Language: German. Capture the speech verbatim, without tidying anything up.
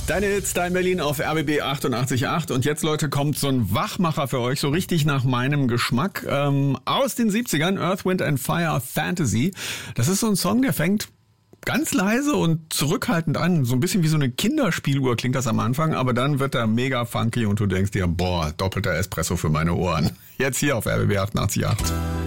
Deine Hits, dein Berlin auf R B B achtundachtzig Komma acht. Und jetzt, Leute, kommt so ein Wachmacher für euch, so richtig nach meinem Geschmack. Ähm, aus den siebzigern, Earth, Wind and Fire Fantasy. Das ist so ein Song, der fängt ganz leise und zurückhaltend an. So ein bisschen wie so eine Kinderspieluhr klingt das am Anfang, aber dann wird er mega funky und du denkst dir, boah, doppelter Espresso für meine Ohren. Jetzt hier auf R B B achtundachtzig Komma acht.